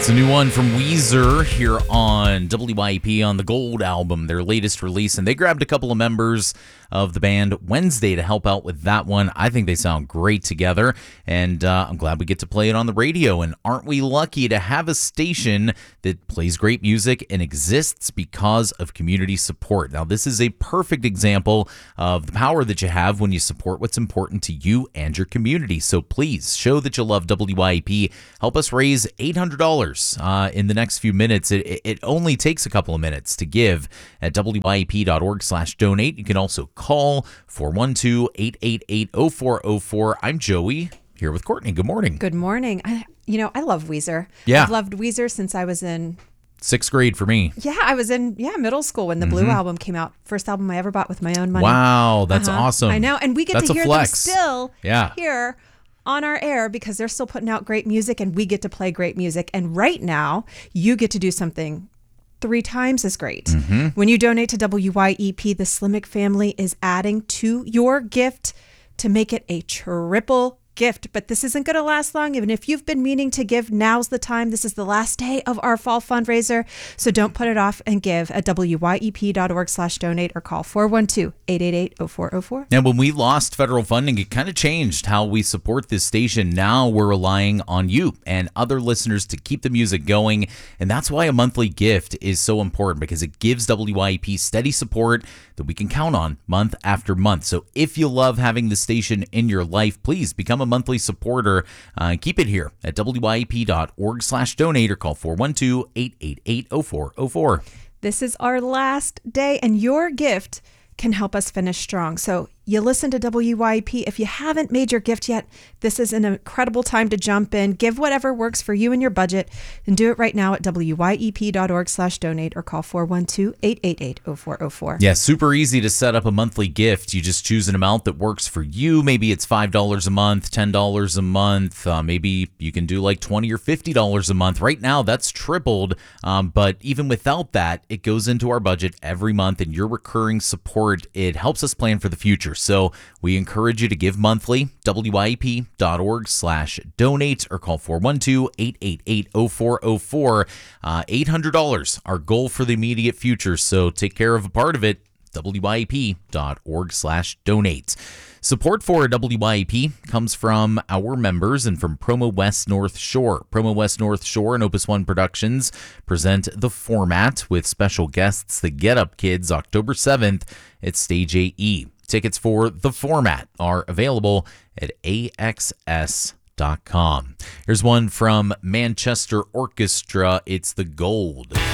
It's a new one from Weezer here on WYP on the Gold album, their latest release, and they grabbed a couple of members of the band Wednesday to help out with that one. I think they sound great together, and I'm glad we get to play it on the radio. And aren't we lucky to have a station that plays great music and exists because of community support? Now, this is a perfect example of the power that you have when you support what's important to you and your community. So please show that you love WYP. Help us raise $800 in the next few minutes. It only takes a couple of minutes to give at WYP.org/donate. You can also call 412-888-0404. I'm Joey, here with Courtney. Good morning. Good morning. I love Weezer. Yeah. I've loved Weezer since I was in... Sixth grade for me. Yeah, I was in middle school when the Blue album came out. First album I ever bought with my own money. Wow, that's awesome. I know, and we get That's to a hear flex. them still Yeah. here on our air because they're still putting out great music and we get to play great music. And right now, you get to do something 3 times as great. When you donate to WYEP, the Slimmick family is adding to your gift to make it a triple gift. But this isn't going to last long. Even if you've been meaning to give, now's the time. This is the last day of our fall fundraiser. So don't put it off and give at WYEP.org/donate or call 412-888-0404. Now, when we lost federal funding, it kind of changed how we support this station. Now we're relying on you and other listeners to keep the music going. And that's why a monthly gift is so important, because it gives WYEP steady support that we can count on month after month. So if you love having the station in your life, please become a monthly supporter. Keep it here at WYEP.org/donate or call 412-888-0404. This is our last day, and your gift can help us finish strong. So you listen to WYP. If you haven't made your gift yet, this is an incredible time to jump in. Give whatever works for you and your budget, and do it right now at WYEP.org/donate or call 412-888-0404. Yeah, super easy to set up a monthly gift. You just choose an amount that works for you. Maybe it's $5 a month, $10 a month. Maybe you can do like $20 or $50 a month. Right now, that's tripled. But even without that, it goes into our budget every month, and your recurring support, it helps us plan for the future. So we encourage you to give monthly, WYEP.org/donate or call 412-888-0404. $800, our goal for the immediate future. So take care of a part of it. WYEP.org/donate. Support for WYEP comes from our members and from Promo West North Shore. Promo West North Shore and Opus One Productions present The Format with special guests, the Get Up Kids, October 7th at Stage AE. Tickets for The Format are available at AXS.com. Here's one from Manchester Orchestra. It's The Gold.